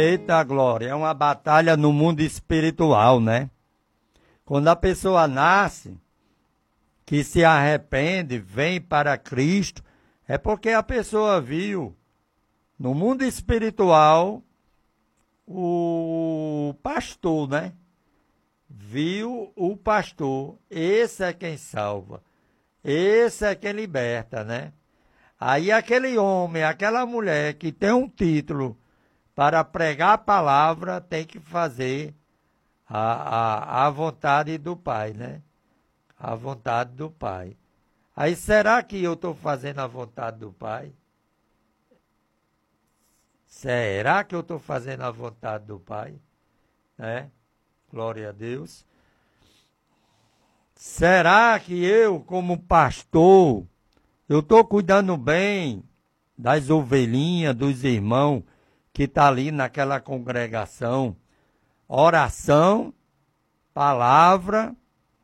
Eita glória, é uma batalha no mundo espiritual, né? Quando a pessoa nasce, que se arrepende, vem para Cristo, é porque a pessoa viu no mundo espiritual o pastor, né? Viu o pastor, esse é quem salva, esse é quem liberta, né? Aí aquele homem, aquela mulher que tem um título para pregar a palavra, tem que fazer a vontade do Pai, né? A vontade do Pai. Aí será que eu estou fazendo a vontade do Pai? Será que eu estou fazendo a vontade do Pai? Né? Glória a Deus. Será que eu, como pastor, eu estou cuidando bem das ovelhinhas, dos irmãos que estão ali naquela congregação? Oração, palavra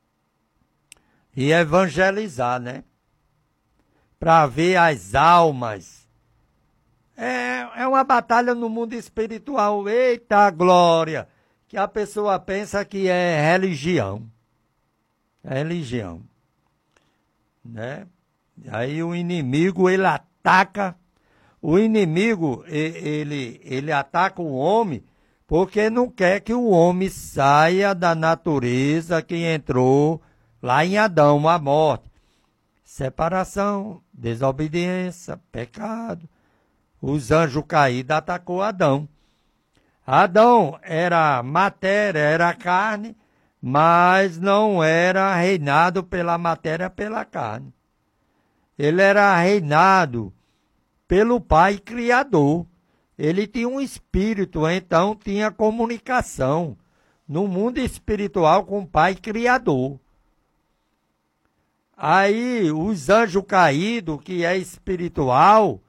e evangelizar, né? Para ver as almas. É uma batalha no mundo espiritual. Eita glória! Que a pessoa pensa que é religião. É religião. Né? Aí o inimigo, ele ataca. O inimigo, ele ataca o homem porque não quer que o homem saia da natureza que entrou lá em Adão, a morte. Separação, desobediência, pecado. Os anjos caídos atacou Adão. Adão era matéria, era carne, mas não era reinado pela matéria, pela carne. Ele era reinado pelo Pai Criador. Ele tinha um espírito, então tinha comunicação no mundo espiritual com o Pai Criador. Aí os anjos caídos, que é espiritual,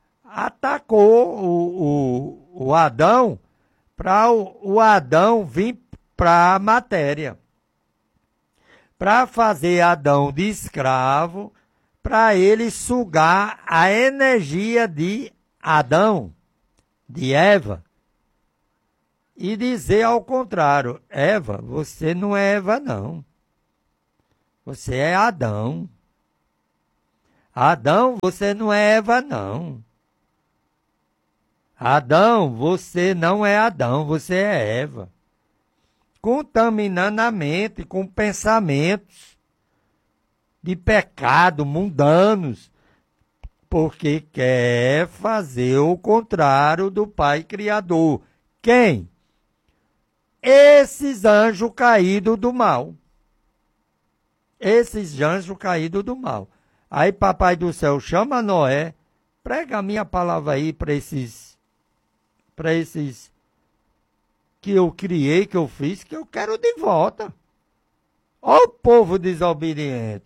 atacou o Adão para o Adão vir para a matéria. Para fazer Adão de escravo, para ele sugar a energia de Adão, de Eva, e dizer ao contrário: Eva, você não é Eva, não. Você é Adão. Adão, você não é Eva, não. Adão, você não é Adão, você é Eva. Contaminando a mente com pensamentos de pecado mundanos, porque quer fazer o contrário do Pai Criador. Quem? Esses anjos caídos do mal. Esses anjos caídos do mal. Aí Papai do Céu chama Noé, prega a minha palavra aí para esses que eu criei, que eu fiz, que eu quero de volta. Ó o povo desobediente.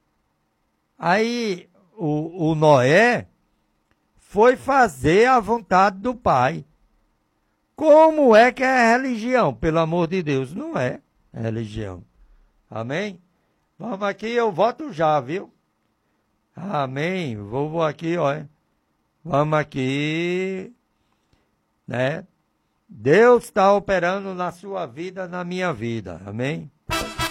Aí o Noé foi fazer a vontade do Pai. Como é que é religião? Pelo amor de Deus, não é religião. Amém? Vamos aqui, eu volto já, viu? Amém. Vou aqui, ó. Vamos aqui, né? Deus está operando na sua vida, na minha vida. Amém?